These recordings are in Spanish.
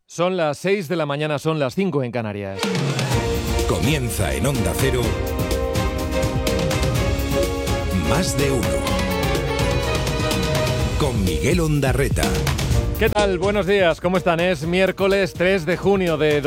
Son las 6 de la mañana, son las 5 en Canarias. Comienza en Onda Cero. Más de uno. Con Miguel Ondarreta. ¿Qué tal? Buenos días, ¿cómo están? Es miércoles 3 de junio de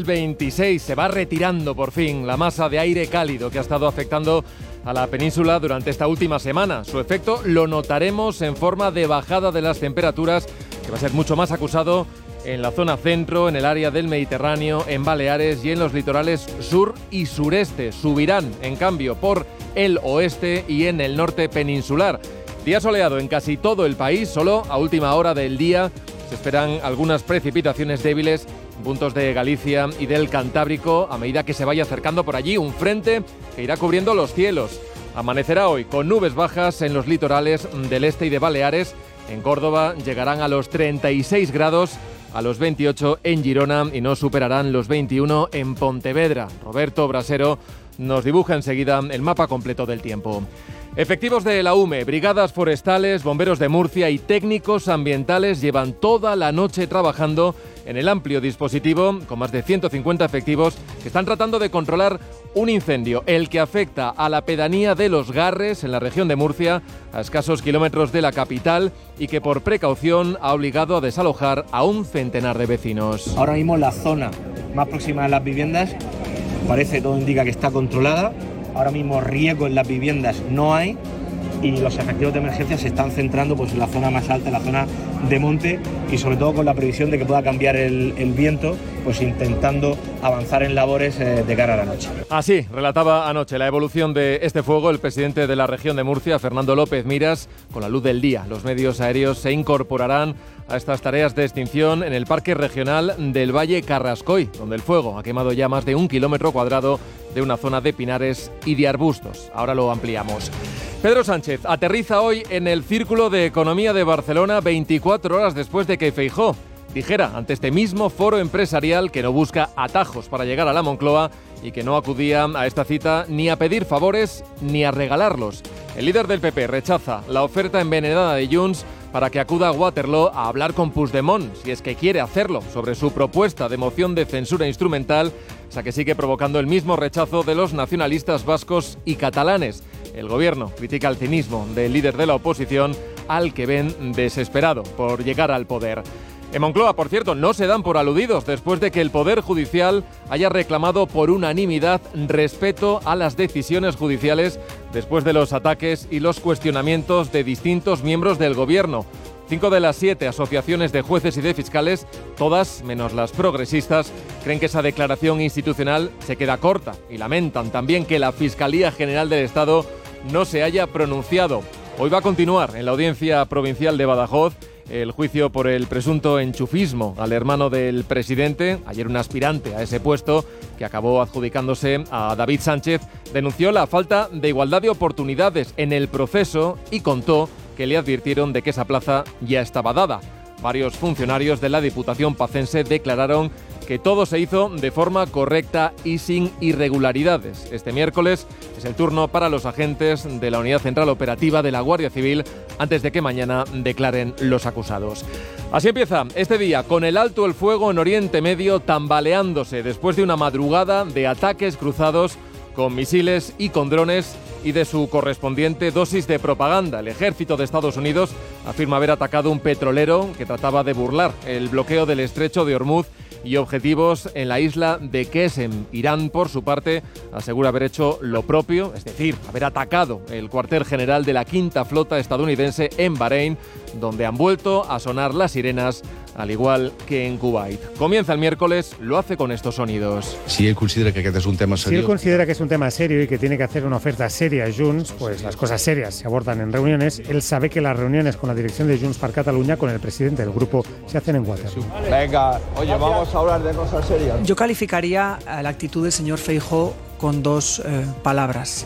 2026. Se va retirando por fin la masa de aire cálido que ha estado afectando a la península durante esta última semana. Su efecto lo notaremos en forma de bajada de las temperaturas, que va a ser mucho más acusado en la zona centro, en el área del Mediterráneo, en Baleares y en los litorales sur y sureste. Subirán, en cambio, por el oeste y en el norte peninsular. Día soleado en casi todo el país, solo a última hora del día se esperan algunas precipitaciones débiles en puntos de Galicia y del Cantábrico a medida que se vaya acercando por allí un frente que irá cubriendo los cielos. Amanecerá hoy con nubes bajas en los litorales del este y de Baleares. En Córdoba llegarán a los 36 grados, a los 28 en Girona y no superarán los 21 en Pontevedra. Roberto Brasero nos dibuja enseguida el mapa completo del tiempo. Efectivos de la UME, brigadas forestales, bomberos de Murcia y técnicos ambientales llevan toda la noche trabajando en el amplio dispositivo, con más de 150 efectivos, que están tratando de controlar un incendio, el que afecta a la pedanía de Los Garres, en la región de Murcia, a escasos kilómetros de la capital, y que por precaución ha obligado a desalojar a un centenar de vecinos. Ahora mismo la zona más próxima de las viviendas parece, todo indica que está controlada. Ahora mismo riesgo en las viviendas no hay y los efectivos de emergencia se están centrando pues, en la zona más alta, en la zona de monte y sobre todo con la previsión de que pueda cambiar el viento, pues intentando avanzar en labores de cara a la noche. Así relataba anoche la evolución de este fuego el presidente de la región de Murcia, Fernando López Miras. Con la luz del día, los medios aéreos se incorporarán a estas tareas de extinción en el Parque Regional del Valle Carrascoy, donde el fuego ha quemado ya más de 1 kilómetro cuadrado de una zona de pinares y de arbustos. Ahora lo ampliamos. Pedro Sánchez aterriza hoy en el Círculo de Economía de Barcelona 24 horas después de que Feijóo dijera ante este mismo foro empresarial que no busca atajos para llegar a la Moncloa y que no acudía a esta cita ni a pedir favores ni a regalarlos. El líder del PP rechaza la oferta envenenada de Junts para que acuda a Waterloo a hablar con Puigdemont, si es que quiere hacerlo, sobre su propuesta de moción de censura instrumental, esa que sigue provocando el mismo rechazo de los nacionalistas vascos y catalanes. El gobierno critica el cinismo del líder de la oposición, al que ven desesperado por llegar al poder. En Moncloa, por cierto, no se dan por aludidos después de que el Poder Judicial haya reclamado por unanimidad respeto a las decisiones judiciales después de los ataques y los cuestionamientos de distintos miembros del Gobierno. 5 de las 7 asociaciones de jueces y de fiscales, todas menos las progresistas, creen que esa declaración institucional se queda corta y lamentan también que la Fiscalía General del Estado no se haya pronunciado. Hoy va a continuar en la Audiencia Provincial de Badajoz el juicio por el presunto enchufismo al hermano del presidente. Ayer un aspirante a ese puesto, que acabó adjudicándose a David Sánchez, denunció la falta de igualdad de oportunidades en el proceso y contó que le advirtieron de que esa plaza ya estaba dada. Varios funcionarios de la Diputación pacense declararon que todo se hizo de forma correcta y sin irregularidades. Este miércoles es el turno para los agentes de la Unidad Central Operativa de la Guardia Civil antes de que mañana declaren los acusados. Así empieza este día, con el alto el fuego en Oriente Medio tambaleándose después de una madrugada de ataques cruzados con misiles y con drones y de su correspondiente dosis de propaganda. El ejército de Estados Unidos afirma haber atacado un petrolero que trataba de burlar el bloqueo del estrecho de Hormuz y objetivos en la isla de Qesem. Irán, por su parte, asegura haber hecho lo propio, es decir, haber atacado el cuartel general de la Quinta Flota estadounidense en Bahrein, donde han vuelto a sonar las sirenas, al igual que en Kuwait. Comienza el miércoles, lo hace con estos sonidos. Si él considera que este es un tema serio... Si él considera que es un tema serio y que tiene que hacer una oferta seria a Junts, pues las cosas serias se abordan en reuniones. Él sabe que las reuniones con la dirección de Junts per Catalunya, con el presidente del grupo, se hacen en Waterloo. Venga, oye, vamos a hablar de cosas serias. Yo calificaría la actitud del señor Feijóo con dos palabras: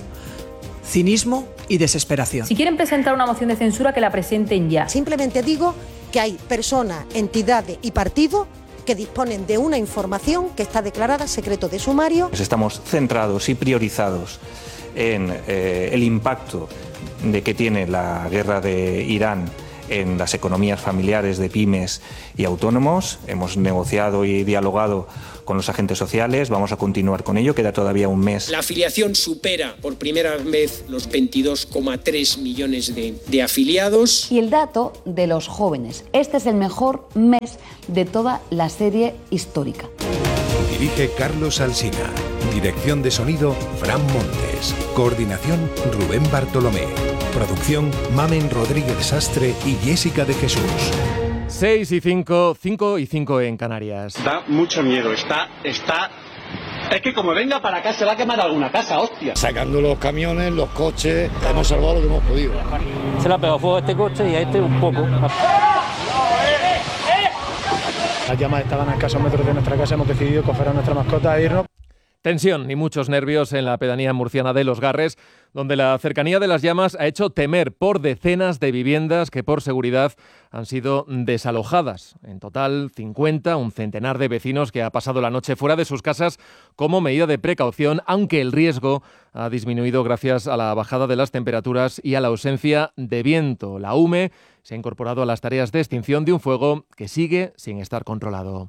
cinismo y desesperación. Si quieren presentar una moción de censura, que la presenten ya. Simplemente digo que hay personas, entidades y partidos que disponen de una información que está declarada secreto de sumario. Estamos centrados y priorizados en el impacto de que tiene la guerra de Irán en las economías familiares de pymes y autónomos. Hemos negociado y dialogado con los agentes sociales, vamos a continuar con ello, queda todavía un mes. La afiliación supera por primera vez los 22,3 millones de afiliados. Y el dato de los jóvenes. Este es el mejor mes de toda la serie histórica. Dirige Carlos Alsina. Dirección de sonido, Fran Montes. Coordinación, Rubén Bartolomé. Producción, Mamen Rodríguez Sastre y Jessica de Jesús. 6 y 5, 5 y 5 en Canarias. Da mucho miedo, es que como venga para acá se va a quemar alguna casa, hostia. Sacando los camiones, los coches, hemos salvado lo que hemos podido. Se le ha pegado fuego a este coche y a este un poco. Las llamas estaban a escasos metros de nuestra casa, hemos decidido coger a nuestra mascota e irnos. Tensión y muchos nervios en la pedanía murciana de Los Garres, donde la cercanía de las llamas ha hecho temer por decenas de viviendas que por seguridad han sido desalojadas. En total, 50, un centenar de vecinos que ha pasado la noche fuera de sus casas como medida de precaución, aunque el riesgo ha disminuido gracias a la bajada de las temperaturas y a la ausencia de viento. La UME se ha incorporado a las tareas de extinción de un fuego que sigue sin estar controlado.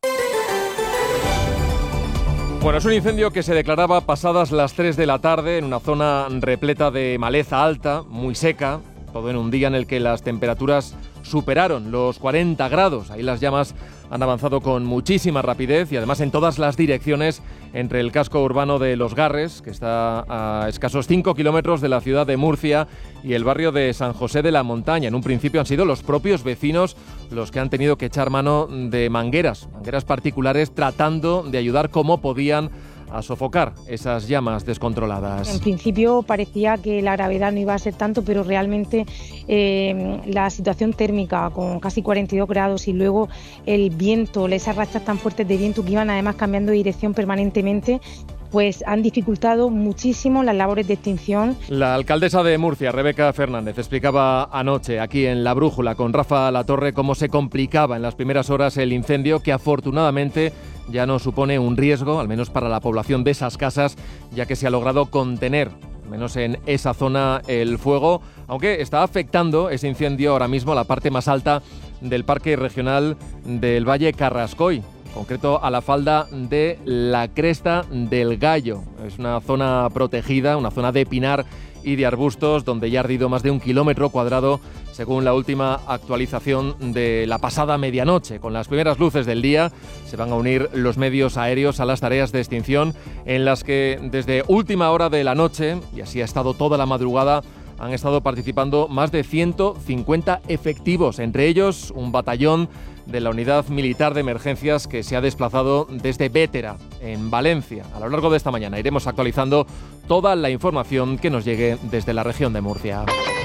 Bueno, es un incendio que se declaraba pasadas las 3 de la tarde en una zona repleta de maleza alta, muy seca, todo en un día en el que las temperaturas superaron los 40 grados. Ahí las llamas han avanzado con muchísima rapidez y además en todas las direcciones entre el casco urbano de Los Garres, que está a escasos 5 kilómetros de la ciudad de Murcia, y el barrio de San José de la Montaña. En un principio han sido los propios vecinos los que han tenido que echar mano de mangueras particulares, tratando de ayudar como podían a sofocar esas llamas descontroladas. En principio parecía que la gravedad no iba a ser tanto, pero realmente la situación térmica con casi 42 grados y luego el viento, esas rachas tan fuertes de viento que iban además cambiando de dirección permanentemente, pues han dificultado muchísimo las labores de extinción. La alcaldesa de Murcia, Rebeca Fernández, explicaba anoche aquí en La Brújula con Rafa Latorre cómo se complicaba en las primeras horas el incendio, que afortunadamente ya no supone un riesgo, al menos para la población de esas casas, ya que se ha logrado contener, al menos en esa zona, el fuego, aunque está afectando ese incendio ahora mismo a la parte más alta del Parque Regional del Valle Carrascoy, en concreto a la falda de la Cresta del Gallo. Es una zona protegida, una zona de pinar y de arbustos, donde ya ha ardido más de 1 kilómetro cuadrado, según la última actualización de la pasada medianoche. Con las primeras luces del día se van a unir los medios aéreos a las tareas de extinción, en las que desde última hora de la noche, y así ha estado toda la madrugada, han estado participando más de 150 efectivos, entre ellos un batallón de la Unidad Militar de Emergencias que se ha desplazado desde Bétera, en Valencia. A lo largo de esta mañana iremos actualizando toda la información que nos llegue desde la región de Murcia.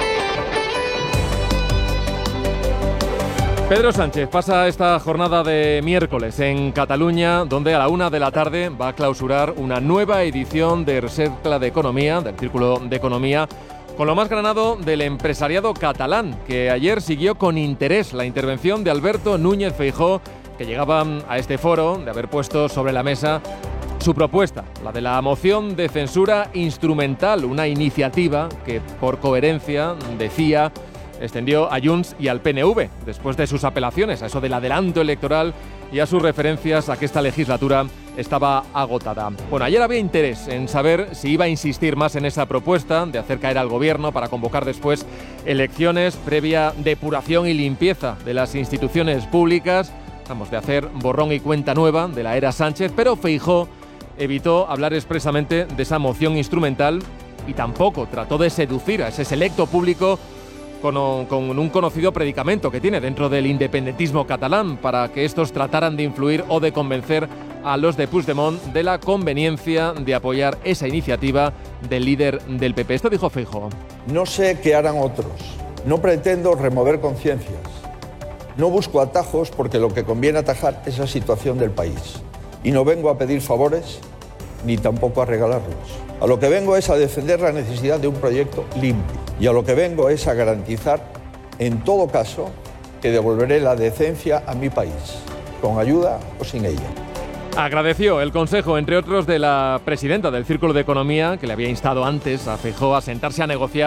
Pedro Sánchez pasa esta jornada de miércoles en Cataluña, donde a la 1 de la tarde va a clausurar una nueva edición de Cercle d'Economia, del Círculo de Economía, con lo más granado del empresariado catalán, que ayer siguió con interés la intervención de Alberto Núñez Feijóo, que llegaba a este foro de haber puesto sobre la mesa su propuesta, la de la moción de censura instrumental, una iniciativa que, por coherencia, decía, extendió a Junts y al PNV, después de sus apelaciones a eso del adelanto electoral y a sus referencias a que esta legislatura estaba agotada. Bueno, ayer había interés en saber si iba a insistir más en esa propuesta de hacer caer al gobierno para convocar después elecciones, previa depuración y limpieza de las instituciones públicas, de hacer borrón y cuenta nueva de la era Sánchez, pero Feijóo evitó hablar expresamente de esa moción instrumental y tampoco trató de seducir a ese selecto público con un conocido predicamento que tiene dentro del independentismo catalán, para que estos trataran de influir o de convencer a los de Puigdemont de la conveniencia de apoyar esa iniciativa del líder del PP. Esto dijo Feijóo. No sé qué harán otros. No pretendo remover conciencias. No busco atajos, porque lo que conviene atajar es la situación del país. Y no vengo a pedir favores ni tampoco a regalarlos. A lo que vengo es a defender la necesidad de un proyecto limpio. Y a lo que vengo es a garantizar, en todo caso, que devolveré la decencia a mi país, con ayuda o sin ella. Agradeció el consejo, entre otros, de la presidenta del Círculo de Economía, que le había instado antes a Feijóo a sentarse a negociar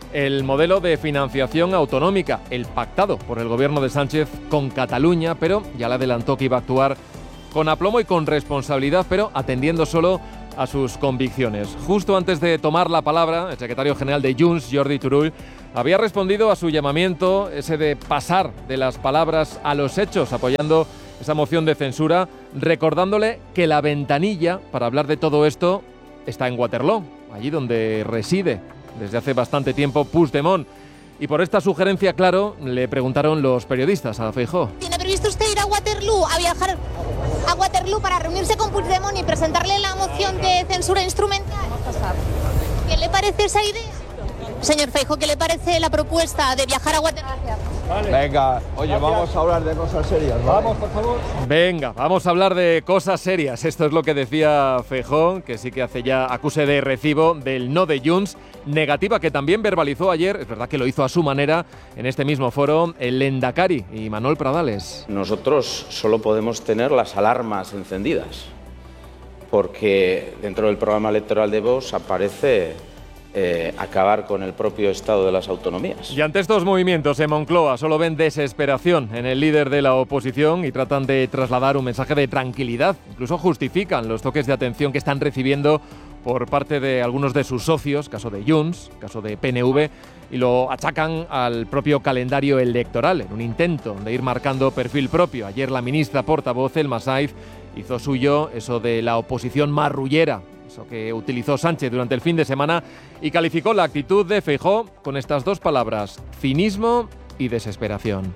el modelo de financiación autonómica, el pactado por el gobierno de Sánchez con Cataluña, pero ya le adelantó que iba a actuar con aplomo y con responsabilidad, pero atendiendo solo a sus convicciones. Justo antes de tomar la palabra, el secretario general de Junts, Jordi Turull, había respondido a su llamamiento, ese de pasar de las palabras a los hechos, apoyando esa moción de censura, recordándole que la ventanilla para hablar de todo esto está en Waterloo, allí donde reside desde hace bastante tiempo Puigdemont. Y por esta sugerencia, claro, le preguntaron los periodistas a Feijóo. ¿Tiene previsto usted ir a Waterloo, a viajar a Waterloo para reunirse con Puigdemont y presentarle la moción de censura instrumental? ¿Qué le parece esa idea? Señor Feijóo, ¿qué le parece la propuesta de viajar a Waterloo? Venga, oye, vamos a hablar de cosas serias, ¿vale? Vamos, por favor. Venga, vamos a hablar de cosas serias. Esto es lo que decía Feijóo, que sí que hace ya acuse de recibo del no de Junts, negativa que también verbalizó ayer, es verdad que lo hizo a su manera, en este mismo foro, el Lehendakari y Manuel Pradales. Nosotros solo podemos tener las alarmas encendidas, porque dentro del programa electoral de Vox aparece acabar con el propio Estado de las autonomías. Y ante estos movimientos en Moncloa solo ven desesperación en el líder de la oposición y tratan de trasladar un mensaje de tranquilidad. Incluso justifican los toques de atención que están recibiendo por parte de algunos de sus socios, caso de Junts, caso de PNV, y lo achacan al propio calendario electoral, en un intento de ir marcando perfil propio. Ayer la ministra portavoz, Elma Saiz, hizo suyo eso de la oposición marrullera, eso que utilizó Sánchez durante el fin de semana, y calificó la actitud de Feijóo con estas dos palabras: cinismo y desesperación.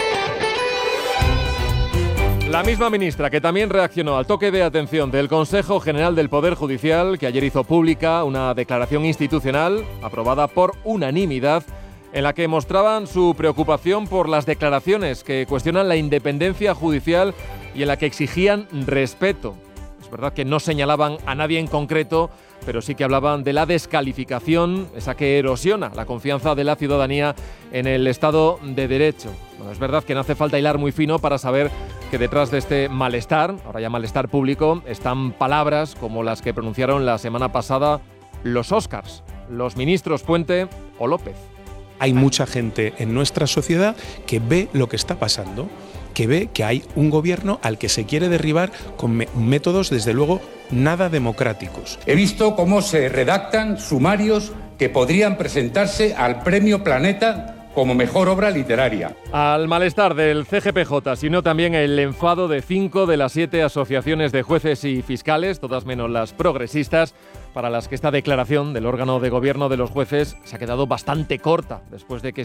La misma ministra que también reaccionó al toque de atención del Consejo General del Poder Judicial, que ayer hizo pública una declaración institucional aprobada por unanimidad, en la que mostraban su preocupación por las declaraciones que cuestionan la independencia judicial y en la que exigían respeto. Es verdad que no señalaban a nadie en concreto, pero sí que hablaban de la descalificación, esa que erosiona la confianza de la ciudadanía en el Estado de Derecho. Bueno, es verdad que no hace falta hilar muy fino para saber que detrás de este malestar, ahora ya malestar público, están palabras como las que pronunciaron la semana pasada los Óscars, los ministros Puente o López. Hay mucha gente en nuestra sociedad que ve lo que está pasando, que ve que hay un gobierno al que se quiere derribar con métodos, desde luego, nada democráticos. He visto cómo se redactan sumarios que podrían presentarse al Premio Planeta como mejor obra literaria. Al malestar del CGPJ, sino también el enfado de 5 de las 7 asociaciones de jueces y fiscales, todas menos las progresistas, para las que esta declaración del órgano de gobierno de los jueces se ha quedado bastante corta, después de que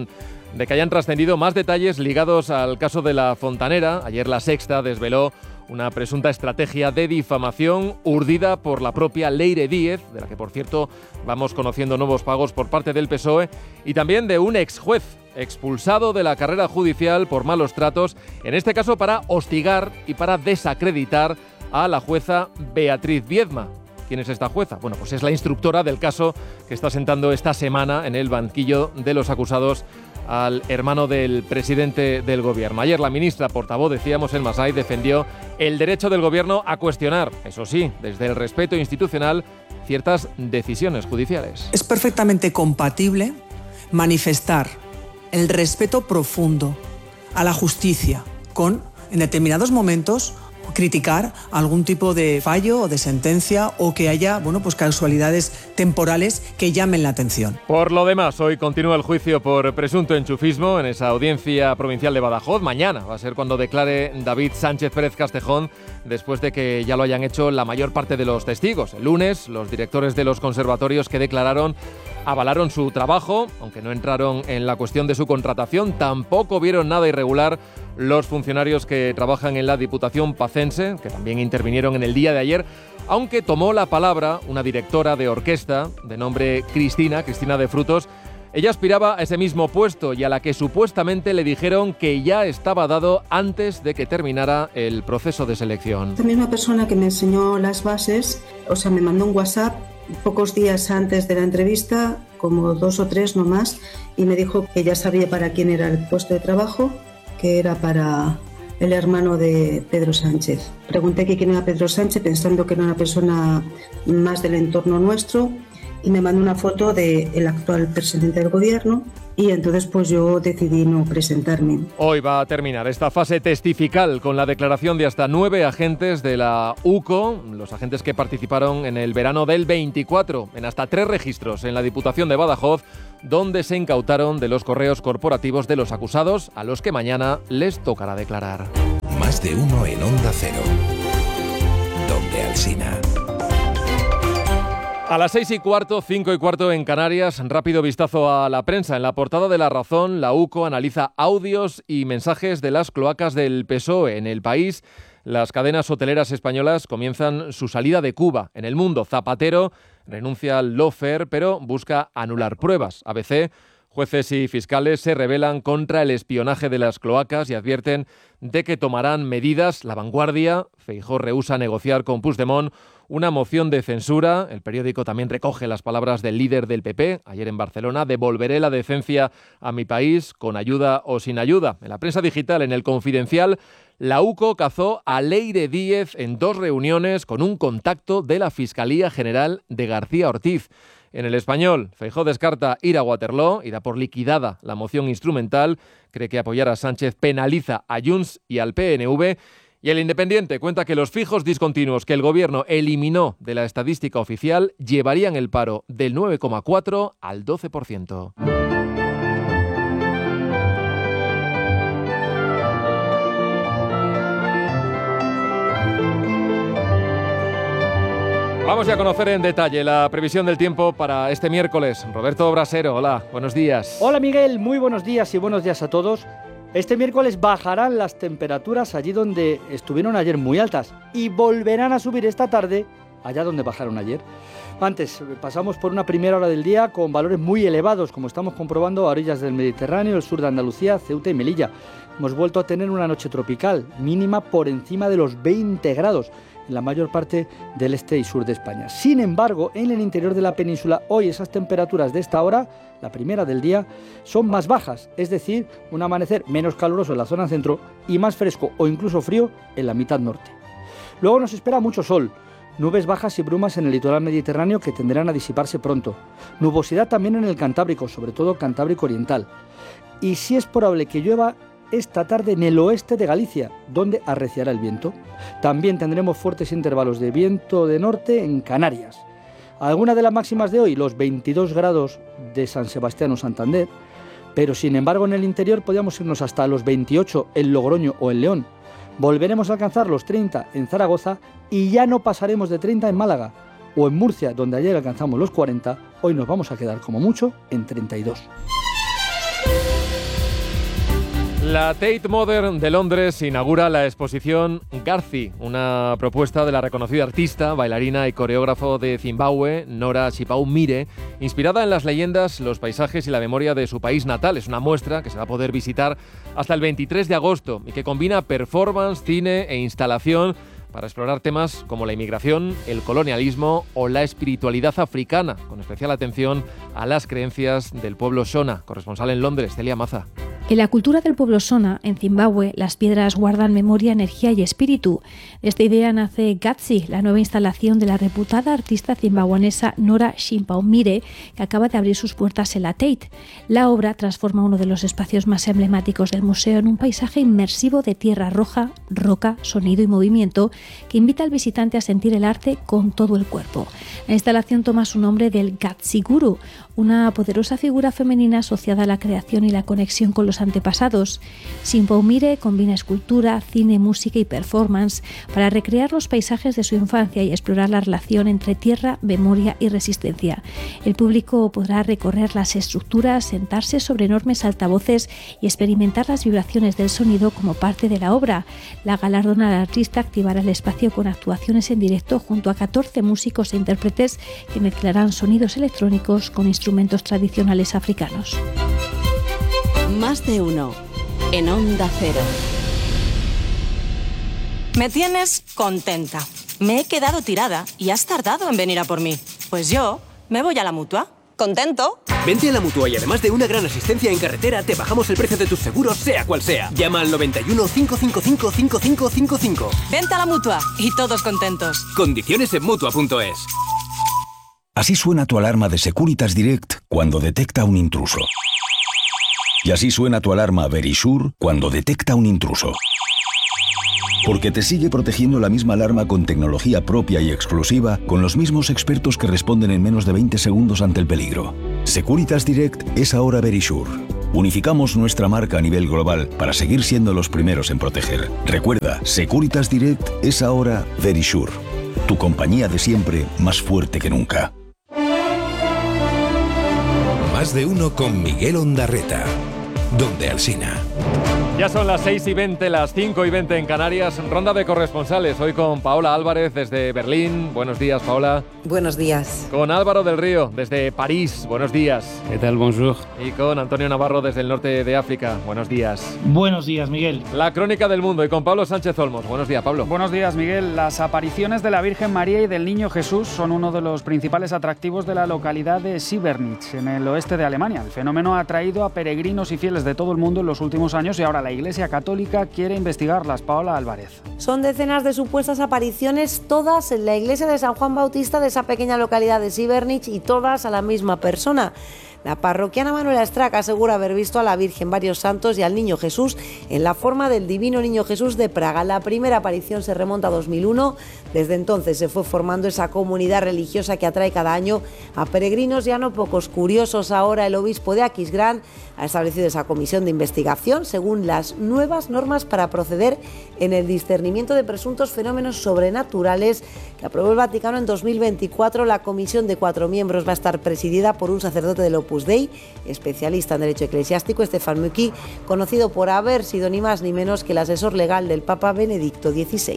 hayan trascendido más detalles ligados al caso de la Fontanera. Ayer La Sexta desveló una presunta estrategia de difamación urdida por la propia Leire Díez, de la que, por cierto, vamos conociendo nuevos pagos por parte del PSOE, y también de un exjuez expulsado de la carrera judicial por malos tratos, en este caso para hostigar y para desacreditar a la jueza Beatriz Viedma. ¿Quién es esta jueza? Bueno, pues es la instructora del caso que está sentando esta semana en el banquillo de los acusados al hermano del presidente del gobierno. Ayer la ministra portavoz, decíamos, Elma Saiz, defendió el derecho del gobierno a cuestionar, eso sí, desde el respeto institucional, ciertas decisiones judiciales. Es perfectamente compatible manifestar el respeto profundo a la justicia con, en determinados momentos, criticar algún tipo de fallo o de sentencia o que haya, pues casualidades temporales que llamen la atención. Por lo demás, hoy continúa el juicio por presunto enchufismo en esa audiencia provincial de Badajoz. Mañana va a ser cuando declare David Sánchez Pérez Castejón, después de que ya lo hayan hecho la mayor parte de los testigos. El lunes, los directores de los conservatorios que declararon avalaron su trabajo, aunque no entraron en la cuestión de su contratación. Tampoco vieron nada irregular los funcionarios que trabajan en la Diputación pacense, que también intervinieron en el día de ayer, aunque tomó la palabra una directora de orquesta de nombre Cristina de Frutos. Ella aspiraba a ese mismo puesto y a la que supuestamente le dijeron que ya estaba dado antes de que terminara el proceso de selección. Esta misma persona que me enseñó las bases, me mandó un WhatsApp pocos días antes de la entrevista, como 2 o 3 no más, y me dijo que ya sabía para quién era el puesto de trabajo, que era para el hermano de Pedro Sánchez. Pregunté que quién era Pedro Sánchez, pensando que era una persona más del entorno nuestro, y me mandó una foto del actual presidente del gobierno y entonces pues yo decidí no presentarme. Hoy va a terminar esta fase testifical con la declaración de hasta 9 agentes de la UCO, los agentes que participaron en el verano del 24, en hasta 3 registros en la Diputación de Badajoz, donde se incautaron de los correos corporativos de los acusados, a los que mañana les tocará declarar. Más de uno en Onda Cero. Donde Alsina. A las 6:15, 5:15 en Canarias, rápido vistazo a la prensa. En la portada de La Razón, la UCO analiza audios y mensajes de las cloacas del PSOE. En El País, las cadenas hoteleras españolas comienzan su salida de Cuba. En El Mundo, Zapatero renuncia al lawfare, pero busca anular pruebas. ABC, jueces y fiscales se rebelan contra el espionaje de las cloacas y advierten de que tomarán medidas. La Vanguardia, Feijóo rehúsa negociar con Puigdemont una moción de censura. El periódico también recoge las palabras del líder del PP, ayer en Barcelona: devolveré la decencia a mi país, con ayuda o sin ayuda. En la prensa digital, en El Confidencial, la UCO cazó a Leire Díez en 2 reuniones con un contacto de la Fiscalía General de García Ortiz. En El Español, Feijóo descarta ir a Waterloo y da por liquidada la moción instrumental. Cree que apoyar a Sánchez penaliza a Junts y al PNV. Y El Independiente cuenta que los fijos discontinuos que el Gobierno eliminó de la estadística oficial llevarían el paro del 9,4 al 12%. Vamos ya a conocer en detalle la previsión del tiempo para este miércoles. Roberto Brasero, hola, buenos días. Hola Miguel, muy buenos días y buenos días a todos. Este miércoles bajarán las temperaturas allí donde estuvieron ayer muy altas y volverán a subir esta tarde allá donde bajaron ayer. Antes, pasamos por una primera hora del día con valores muy elevados, como estamos comprobando a orillas del Mediterráneo, el sur de Andalucía, Ceuta y Melilla. Hemos vuelto a tener una noche tropical, mínima por encima de los 20 grados. En la mayor parte del este y sur de España. Sin embargo, en el interior de la península, hoy esas temperaturas de esta hora, la primera del día, son más bajas, es decir, un amanecer menos caluroso en la zona centro y más fresco o incluso frío en la mitad norte. Luego nos espera mucho sol, nubes bajas y brumas en el litoral mediterráneo que tenderán a disiparse pronto, nubosidad también en el Cantábrico, sobre todo Cantábrico Oriental, y sí es probable que llueva esta tarde en el oeste de Galicia, donde arreciará el viento. También tendremos fuertes intervalos de viento de norte en Canarias. Algunas de las máximas de hoy, los 22 grados de San Sebastián o Santander, pero sin embargo en el interior podríamos irnos hasta los 28 en Logroño o en León. Volveremos a alcanzar los 30 en Zaragoza y ya no pasaremos de 30 en Málaga o en Murcia, donde ayer alcanzamos los 40, hoy nos vamos a quedar como mucho en 32. La Tate Modern de Londres inaugura la exposición Garci, una propuesta de la reconocida artista, bailarina y coreógrafo de Zimbabue, Nora Chipau-Mire, inspirada en las leyendas, los paisajes y la memoria de su país natal. Es una muestra que se va a poder visitar hasta el 23 de agosto y que combina performance, cine e instalación para explorar temas como la inmigración, el colonialismo o la espiritualidad africana, con especial atención a las creencias del pueblo Shona. Corresponsal en Londres, Celia Maza. En la cultura del pueblo Shona, en Zimbabue, las piedras guardan memoria, energía y espíritu. De esta idea nace Gatsi, la nueva instalación de la reputada artista zimbabuanesa Nora Chipau-Mire, que acaba de abrir sus puertas en la Tate. La obra transforma uno de los espacios más emblemáticos del museo en un paisaje inmersivo de tierra roja, roca, sonido y movimiento, que invita al visitante a sentir el arte con todo el cuerpo. La instalación toma su nombre del Gatsi Guru, una poderosa figura femenina asociada a la creación y la conexión con los antepasados. Chipau-Mire combina escultura, cine, música y performance para recrear los paisajes de su infancia y explorar la relación entre tierra, memoria y resistencia. El público podrá recorrer las estructuras, sentarse sobre enormes altavoces y experimentar las vibraciones del sonido como parte de la obra. La galardonada artista activará el espacio con actuaciones en directo junto a 14 músicos e intérpretes que mezclarán sonidos electrónicos con instrumentos tradicionales africanos. Más de uno en Onda Cero. Me tienes contenta. Me he quedado tirada y has tardado en venir a por mí. Pues yo me voy a la Mutua. ¿Contento? Vente a la Mutua y además de una gran asistencia en carretera, te bajamos el precio de tus seguros, sea cual sea. Llama al 91 555 5555. Vente a la Mutua y todos contentos. Condiciones en Mutua.es. Así suena tu alarma de Securitas Direct cuando detecta un intruso. Y así suena tu alarma Verisure cuando detecta un intruso. Porque te sigue protegiendo la misma alarma con tecnología propia y exclusiva, con los mismos expertos que responden en menos de 20 segundos ante el peligro. Securitas Direct es ahora Verisure. Unificamos nuestra marca a nivel global para seguir siendo los primeros en proteger. Recuerda, Securitas Direct es ahora Verisure. Tu compañía de siempre, más fuerte que nunca. Más de uno con Miguel Ondarreta. Donde Alsina. Ya son las 6:20, las 5:20 en Canarias. Ronda de corresponsales. Hoy con Paola Álvarez desde Berlín. Buenos días, Paola. Buenos días. Con Álvaro del Río desde París. Buenos días. ¿Qué tal? Bonjour. Y con Antonio Navarro desde el norte de África. Buenos días. Buenos días, Miguel. La crónica del mundo y con Pablo Sánchez Olmos. Buenos días, Pablo. Buenos días, Miguel. Las apariciones de la Virgen María y del Niño Jesús son uno de los principales atractivos de la localidad de Siebernitz, en el oeste de Alemania. El fenómeno ha atraído a peregrinos y fieles de todo el mundo en los últimos años y ahora la Iglesia Católica quiere investigarlas. Paola Álvarez. Son decenas de supuestas apariciones, todas en la iglesia de San Juan Bautista de esa pequeña localidad de Siebernitz y todas a la misma persona. La parroquiana Manuela Strack asegura haber visto a la Virgen, varios santos y al Niño Jesús en la forma del Divino Niño Jesús de Praga. La primera aparición se remonta a 2001. Desde entonces se fue formando esa comunidad religiosa que atrae cada año a peregrinos ya no pocos curiosos. Ahora el obispo de Aquisgrán ha establecido esa comisión de investigación según las nuevas normas para proceder en el discernimiento de presuntos fenómenos sobrenaturales que aprobó el Vaticano en 2024. La comisión de 4 miembros va a estar presidida por un sacerdote del Opus Dei, especialista en derecho eclesiástico, Stefan Muki, conocido por haber sido ni más ni menos que el asesor legal del Papa Benedicto XVI.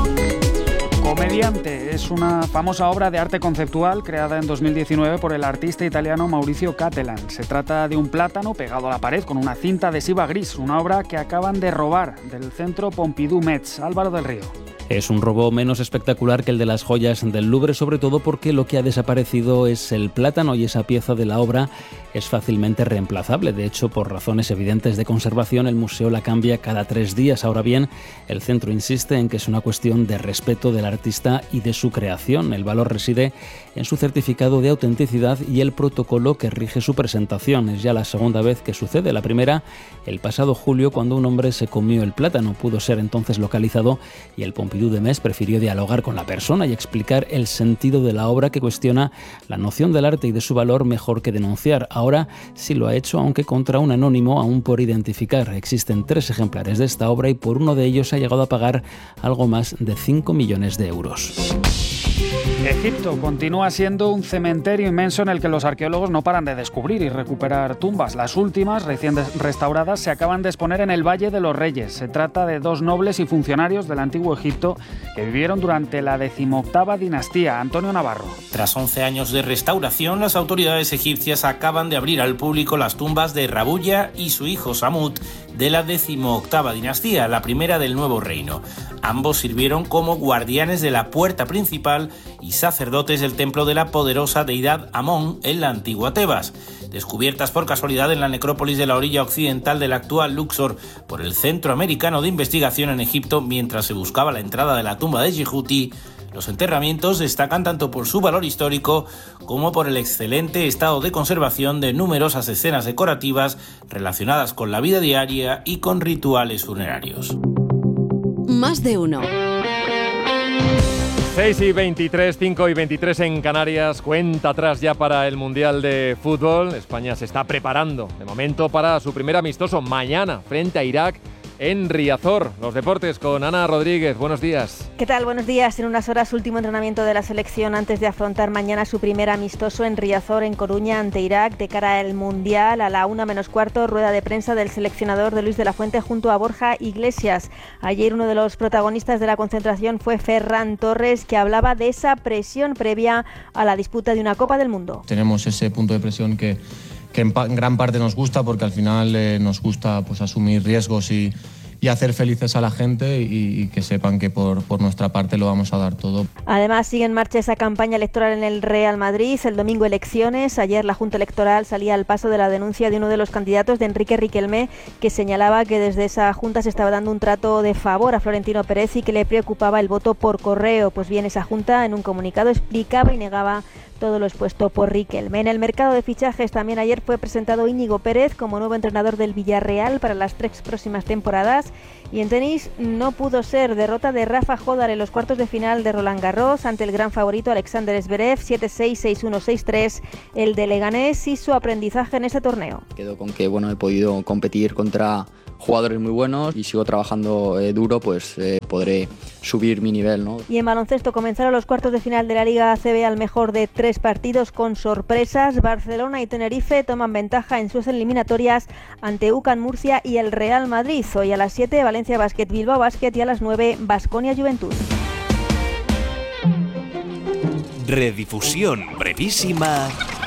Comediante es una famosa obra de arte conceptual creada en 2019 por el artista italiano Maurizio Cattelan. Se trata de un plátano pegado a la pared con una cinta adhesiva gris, una obra que acaban de robar del centro Pompidou-Metz. Álvaro del Río. Es un robo menos espectacular que el de las joyas del Louvre, sobre todo porque lo que ha desaparecido es el plátano y esa pieza de la obra es fácilmente reemplazable. De hecho, por razones evidentes de conservación, el museo la cambia cada 3 días. Ahora bien, el centro insiste en que es una cuestión de respeto del artista y de su creación. El valor reside en su certificado de autenticidad y el protocolo que rige su presentación. Es ya la segunda vez que sucede. La primera, el pasado julio, cuando un hombre se comió el plátano. Pudo ser entonces localizado y el Pompidou de Metz prefirió dialogar con la persona y explicar el sentido de la obra, que cuestiona la noción del arte y de su valor mejor que denunciar. Ahora sí lo ha hecho, aunque contra un anónimo aún por identificar. Existen 3 ejemplares de esta obra y por uno de ellos ha llegado a pagar algo más de 5 millones de euros. Egipto continúa siendo un cementerio inmenso en el que los arqueólogos no paran de descubrir y recuperar tumbas. Las últimas, recién restauradas, se acaban de exponer en el Valle de los Reyes. Se trata de 2 nobles y funcionarios del antiguo Egipto que vivieron durante la 18ª dinastía. Antonio Navarro. Tras 11 años de restauración, las autoridades egipcias acaban de abrir al público las tumbas de Rabuya y su hijo Samut de la 18ª dinastía, la primera del nuevo reino. Ambos sirvieron como guardianes de la puerta principal y sacerdotes del templo de la poderosa deidad Amón en la antigua Tebas. Descubiertas por casualidad en la necrópolis de la orilla occidental del actual Luxor por el Centro Americano de Investigación en Egipto mientras se buscaba la entrada de la tumba de Yehuti, los enterramientos destacan tanto por su valor histórico como por el excelente estado de conservación de numerosas escenas decorativas relacionadas con la vida diaria y con rituales funerarios. Más de uno. 6:23, 5:23 en Canarias. Cuenta atrás ya para el Mundial de Fútbol. España se está preparando de momento para su primer amistoso mañana frente a Irak en Riazor. Los deportes con Ana Rodríguez. Buenos días. ¿Qué tal? Buenos días. En unas horas, último entrenamiento de la selección antes de afrontar mañana su primer amistoso en Riazor, en Coruña, ante Irak, de cara al Mundial. A la 1:15, rueda de prensa del seleccionador de Luis de la Fuente junto a Borja Iglesias. Ayer uno de los protagonistas de la concentración fue Ferran Torres, que hablaba de esa presión previa a la disputa de una Copa del Mundo. Tenemos ese punto de presión que en gran parte nos gusta, porque al final nos gusta pues asumir riesgos y hacer felices a la gente y que sepan que por nuestra parte lo vamos a dar todo. Además, sigue en marcha esa campaña electoral en el Real Madrid. El domingo elecciones. Ayer la Junta Electoral salía al paso de la denuncia de uno de los candidatos, de Enrique Riquelme, que señalaba que desde esa Junta se estaba dando un trato de favor a Florentino Pérez y que le preocupaba el voto por correo. Pues bien, esa Junta en un comunicado explicaba y negaba todo lo expuesto por Riquelme. En el mercado de fichajes también ayer fue presentado Íñigo Pérez como nuevo entrenador del Villarreal para las 3 próximas temporadas. Y en tenis no pudo ser, derrota de Rafa Jódar en los cuartos de final de Roland Garros ante el gran favorito Alexander Zverev, 7-6, 6-1, 6-3, el de Leganés, y su aprendizaje en este torneo. Quedo con que he podido competir contra jugadores muy buenos y sigo trabajando duro, pues podré subir mi nivel, ¿no? Y en baloncesto comenzaron los cuartos de final de la Liga ACB al mejor de 3 partidos con sorpresas. Barcelona y Tenerife toman ventaja en sus eliminatorias ante UCAM Murcia y el Real Madrid. Hoy a las 7 Valencia Basket Bilbao Basket y a las 9 Baskonia Juventud. Redifusión brevísima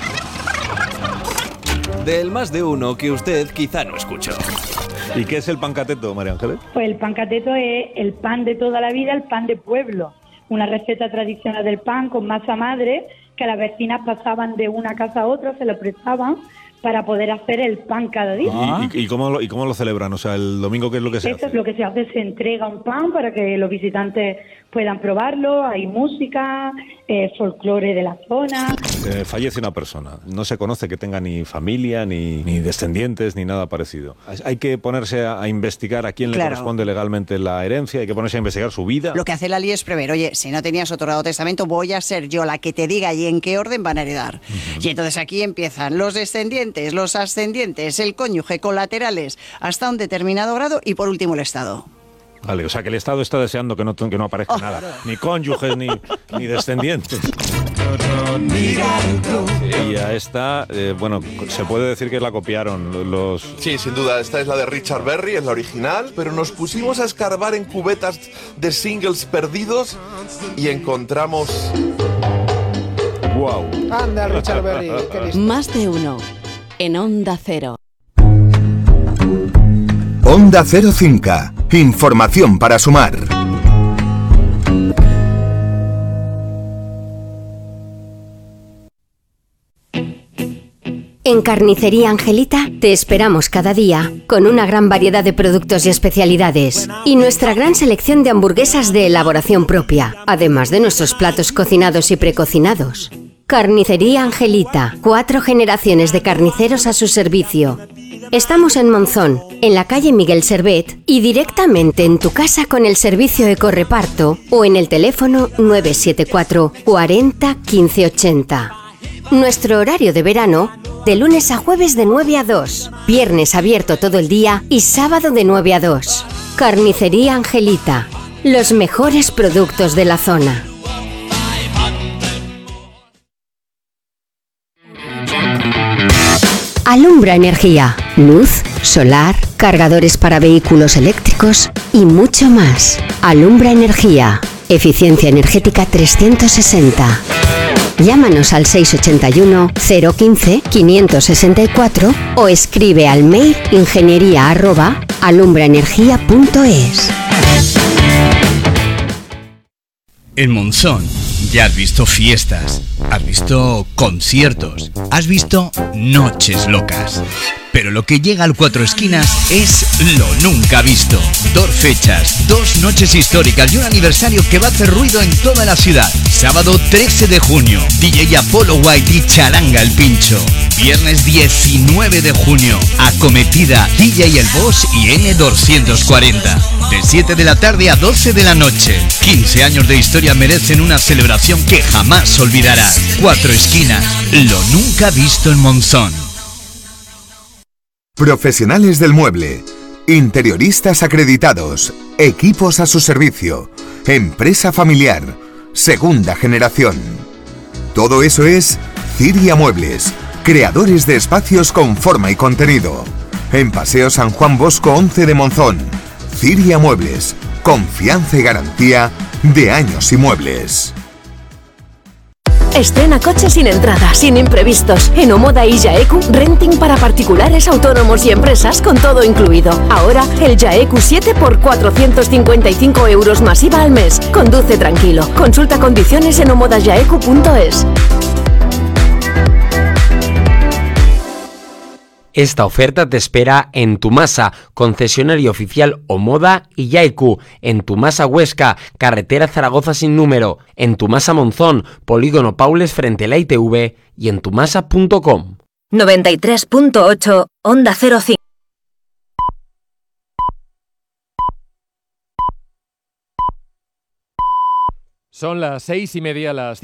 del Más de Uno que usted quizá no escuchó. ¿Y qué es el pan cateto, María Ángeles? Pues el pan cateto es el pan de toda la vida, el pan de pueblo. Una receta tradicional del pan con masa madre que las vecinas pasaban de una casa a otra, se lo prestaban para poder hacer el pan cada día. ¿Y cómo lo celebran? O sea, el domingo, ¿qué es lo que se hace? Esto es lo que se hace, se entrega un pan para que los visitantes puedan probarlo, hay música, folclore de la zona. Fallece una persona, no se conoce que tenga ni familia, ni descendientes, ni nada parecido. Hay que ponerse a investigar a quién le corresponde legalmente la herencia, hay que ponerse a investigar su vida. Lo que hace la ley es prever, oye, si no tenías otorgado testamento, voy a ser yo la que te diga y en qué orden van a heredar. Y entonces aquí empiezan los descendientes, los ascendientes, el cónyuge, colaterales, hasta un determinado grado y por último el Estado. Vale, o sea que el Estado está deseando que no aparezca nada, ni cónyuges ni descendientes. Y a esta, se puede decir que la copiaron los... Sí, sin duda, esta es la de Richard Berry, es la original, pero nos pusimos a escarbar en cubetas de singles perdidos y encontramos... ¡Wow! Anda, Richard Berry, qué listo. Más de Uno, en Onda Cero. Onda Cero Cinca. Información para sumar. En Carnicería Angelita te esperamos cada día con una gran variedad de productos y especialidades y nuestra gran selección de hamburguesas de elaboración propia, además de nuestros platos cocinados y precocinados. Carnicería Angelita, 4 generaciones de carniceros a su servicio. Estamos en Monzón, en la calle Miguel Servet y directamente en tu casa con el servicio Ecoreparto o en el teléfono 974 40 15 80. Nuestro horario de verano, de lunes a jueves de 9 a 2, viernes abierto todo el día y sábado de 9 a 2. Carnicería Angelita, los mejores productos de la zona. Alumbra Energía, luz, solar, cargadores para vehículos eléctricos y mucho más. Alumbra Energía, eficiencia energética 360. Llámanos al 681 015 564 o escribe al mail ingeniería@alumbraenergia.es. En Monzón ya has visto fiestas, has visto conciertos, has visto noches locas. Pero lo que llega al Cuatro Esquinas es lo nunca visto. 2 fechas, 2 noches históricas y un aniversario que va a hacer ruido en toda la ciudad. Sábado 13 de junio, DJ Apollo White y Charanga el Pincho. Viernes 19 de junio, Acometida, DJ El Boss y N240. De 7 de la tarde a 12 de la noche. 15 años de historia merecen una celebración que jamás olvidarás. Cuatro Esquinas, lo nunca visto en Monzón. Profesionales del mueble, interioristas acreditados, equipos a su servicio, empresa familiar, segunda generación. Todo eso es Ciria Muebles, creadores de espacios con forma y contenido. En Paseo San Juan Bosco 11 de Monzón. Ciria Muebles, confianza y garantía de años y muebles. Estrena coche sin entrada, sin imprevistos. En Omoda y Jaeku, renting para particulares, autónomos y empresas con todo incluido. Ahora, el Jaeku 7 por 455 euros más IVA al mes. Conduce tranquilo. Consulta condiciones en omodajaeku.es. Esta oferta te espera en Tumasa, concesionario oficial Omoda y Yaiku, en Tumasa Huesca, carretera Zaragoza sin número, en Tumasa Monzón, polígono Paules frente a la ITV y en tumasa.com. 93.8 Onda 05. Son las 6:30, las